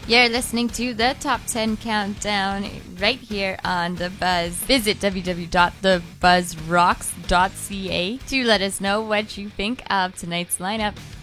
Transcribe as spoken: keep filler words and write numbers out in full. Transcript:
You're listening to the Top ten Countdown right here on The Buzz. Visit w w w dot the buzz rocks dot c a to let us know what you think of tonight's lineup.